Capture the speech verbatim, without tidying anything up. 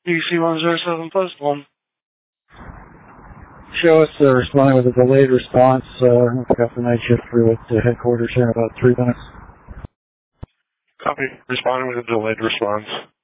D C one zero seven plus one. Show us uh, responding with a delayed response. Uh, pick up the night shift crew at uh, headquarters here in about three minutes. Copy. Responding with a delayed response.